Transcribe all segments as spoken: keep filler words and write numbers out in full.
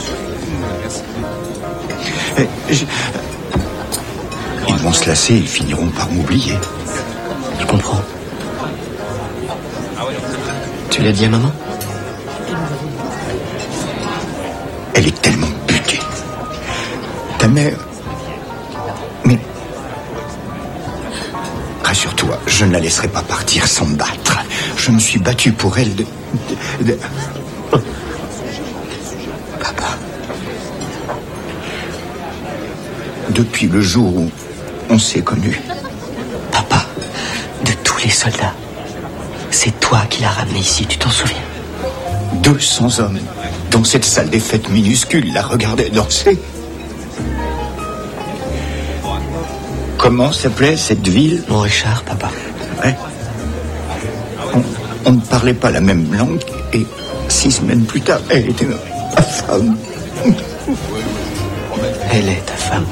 Je... Ils vont se lasser, ils finiront par m'oublier. Je comprends. Tu l'as dit à maman? Elle est tellement butée. Ta mère... Mais... Rassure-toi, je ne la laisserai pas partir sans me battre. Je me suis battu pour elle de... de, de... Papa. Depuis le jour où on s'est connus. Papa, de tous les soldats, c'est toi qui l'as ramené ici, tu t'en souviens? deux cents hommes, dans cette salle des fêtes minuscule, la regardaient danser. Comment s'appelait cette ville? Montrichard, papa. Ouais. On, on ne parlait pas la même langue et six semaines plus tard, elle était ma femme. Elle est ta femme.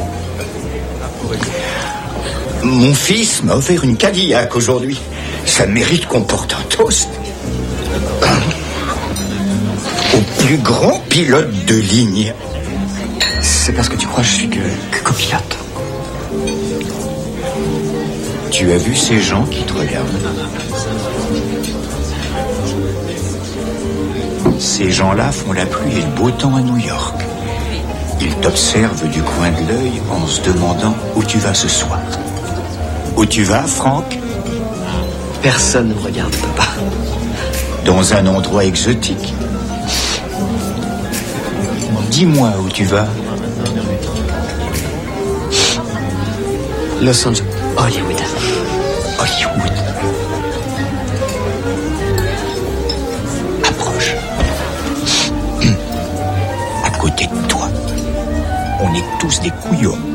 Mon fils m'a offert une Cadillac aujourd'hui. Ça mérite qu'on porte un toast au plus grand pilote de ligne. C'est parce que tu crois que je suis que, que copilote. Tu as vu ces gens qui te regardent? Ces gens-là font la pluie et le beau temps à New York. Ils t'observent du coin de l'œil en se demandant où tu vas ce soir. Où tu vas, Franck? Personne ne me regarde, papa. Dans un endroit exotique. Dis-moi où tu vas. Los Angeles. Hollywood. Hollywood. Approche. À côté de toi, on est tous des couillons.